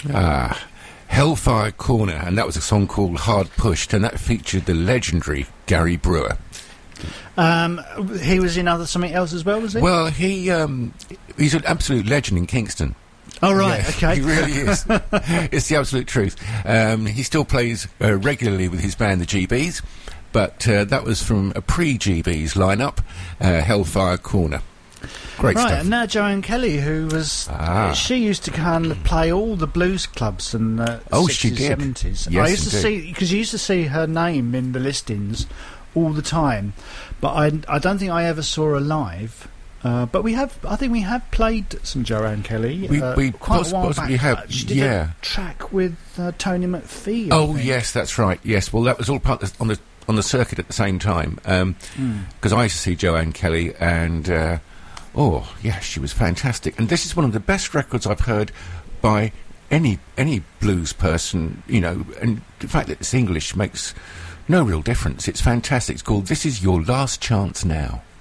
Hellfire Corner, and that was a song called Hard Pushed, and that featured the legendary Gary Brewer. He was in something else as well, was he? Well, he's an absolute legend in Kingston. Oh, right, Yeah, okay. He really is. It's the absolute truth. He still plays regularly with his band, the GBs, but that was from a pre-GBs lineup, Hellfire Corner. Great stuff. Right, and now Joanne Kelly, who was... she used to kind of play all the blues clubs in the 60s, she did. 70s. Yes, I used to see... Because you used to see her name in the listings all the time, but I don't think I ever saw her live. But I think we have played some Joanne Kelly. We quite a while possibly back. have. She did a track with Tony McPhee. I think. Yes, that's right. Yes, well, that was all part on the circuit at the same time. Because I used to see Joanne Kelly, and she was fantastic. And this is one of the best records I've heard by any blues person. You know, and the fact that it's English makes no real difference. It's fantastic. It's called "This Is Your Last Chance Now."